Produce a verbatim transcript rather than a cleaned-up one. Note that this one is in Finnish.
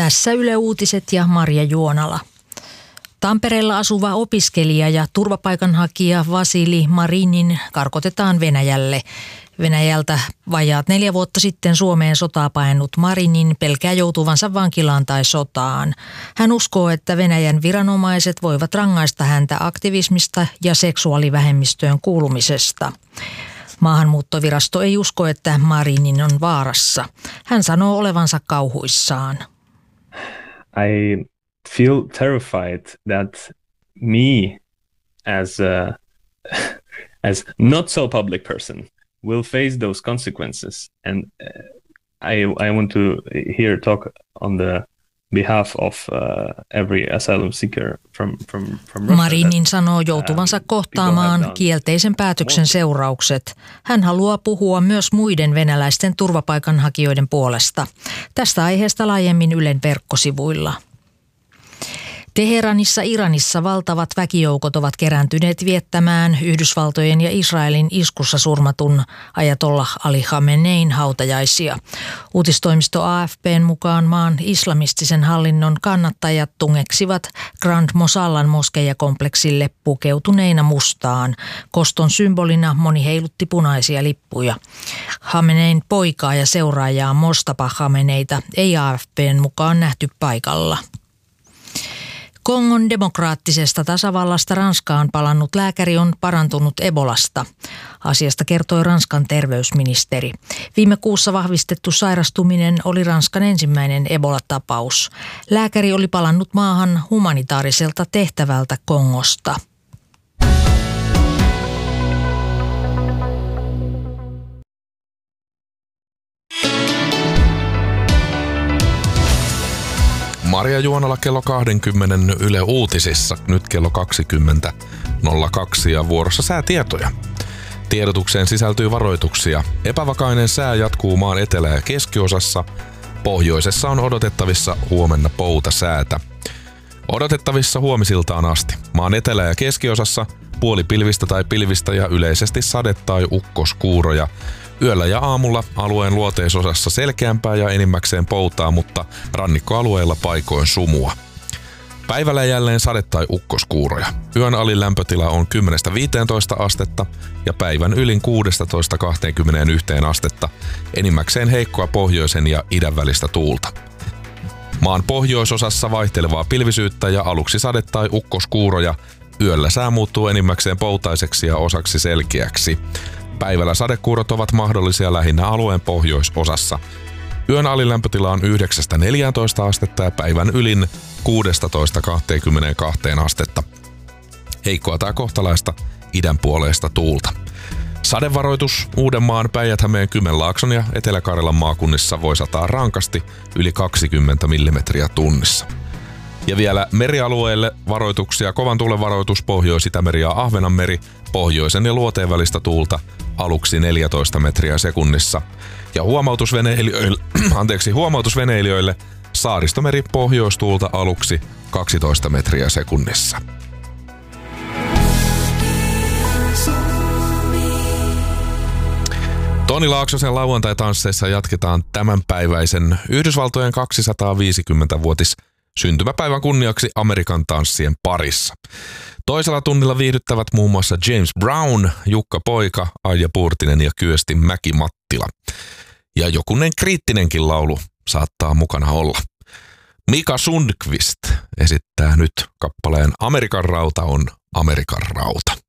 Tässä Yle Uutiset ja Marja Juonala. Tampereella asuva opiskelija ja turvapaikanhakija Vasili Marinin karkotetaan Venäjälle. Venäjältä vajaat neljä vuotta sitten Suomeen sotaa paennut Marinin pelkää joutuvansa vankilaan tai sotaan. Hän uskoo, että Venäjän viranomaiset voivat rangaista häntä aktivismista ja seksuaalivähemmistöön kuulumisesta. Maahanmuuttovirasto ei usko, että Marinin on vaarassa. Hän sanoo olevansa kauhuissaan. I feel terrified that me as a as not so public person will face those consequences, and I I want to here talk on the behalf of uh, every asylum seeker from from from Russia. Marinin sanoo joutuvansa kohtaamaan kielteisen päätöksen seuraukset. Hän haluaa puhua myös muiden venäläisten turvapaikanhakijoiden puolesta. Tästä aiheesta laajemmin Ylen verkkosivuilla. Teheranissa Iranissa valtavat väkijoukot ovat kerääntyneet viettämään Yhdysvaltojen ja Israelin iskussa surmatun ajatollah Ali Khamenein hautajaisia. Uutistoimisto A F P:n mukaan maan islamistisen hallinnon kannattajat tungeksivat Grand Mosallan moskeijakompleksille pukeutuneina mustaan. Koston symbolina moni heilutti punaisia lippuja. Khamenein poikaa ja seuraajaa Mostapa Khameneita ei A F P:n mukaan nähty paikalla. Kongon demokraattisesta tasavallasta Ranskaan palannut lääkäri on parantunut Ebolasta. Asiasta kertoi Ranskan terveysministeri. Viime kuussa vahvistettu sairastuminen oli Ranskan ensimmäinen Ebola-tapaus. Lääkäri oli palannut maahan humanitaariselta tehtävältä Kongosta. Marja Juonala kello kaksikymmentä Yle Uutisissa, nyt kello kaksikymmentä nolla kaksi ja vuorossa säätietoja. Tiedotukseen sisältyy varoituksia. Epävakainen sää jatkuu maan etelä- ja keskiosassa. Pohjoisessa on odotettavissa huomenna poutasäätä. Odotettavissa huomisiltaan asti. Maan etelä- ja keskiosassa puolipilvistä tai pilvistä ja yleisesti sade- tai ukkoskuuroja. Yöllä ja aamulla alueen luoteisosassa selkeämpää ja enimmäkseen poutaa, mutta rannikkoalueilla paikoin sumua. Päivällä jälleen sade- tai ukkoskuuroja. Yön alin lämpötila on kymmenestä viiteentoista astetta ja päivän ylin kuudestatoista kaksikymmentäyksi astetta. Enimmäkseen heikkoa pohjoisen ja idän välistä tuulta. Maan pohjoisosassa vaihtelevaa pilvisyyttä ja aluksi sade- tai ukkoskuuroja. Yöllä sää muuttuu enimmäkseen poutaiseksi ja osaksi selkeäksi. Päivällä sadekuurot ovat mahdollisia lähinnä alueen pohjoisosassa. Yön alilämpötila on yhdeksästä neljääntoista astetta ja päivän ylin kuudestatoista kaksikymmentäkaksi astetta. Heikkoa tai kohtalaista idänpuoleista tuulta. Sadevaroitus Uudenmaan, Päijät-Hämeen, Kymenlaakson ja Etelä-Karjalan maakunnissa voi sataa rankasti yli kaksikymmentä millimetriä tunnissa. Ja vielä merialueelle varoituksia. Kovan tuulen varoitus Pohjois-Itämeri ja Ahvenanmeri, pohjoisen ja luoteen välistä tuulta aluksi neljätoista metriä sekunnissa. Ja huomautusveneilijöille, anteeksi, huomautusveneilijöille Saaristomeri pohjoistuulta aluksi kaksitoista metriä sekunnissa. Toni Laaksosen lauantai-tansseissa jatketaan tämänpäiväisen Yhdysvaltojen kaksisataaviisikymmentävuotis syntymäpäivän kunniaksi Amerikan tanssien parissa. Toisella tunnilla viihdyttävät muun muassa James Brown, Jukka Poika, Aija Puurtinen ja Kyösti Mäki-Mattila. Ja jokunen kriittinenkin laulu saattaa mukana olla. Mika Sundqvist esittää nyt kappaleen Amerikan rauta on Amerikan rauta.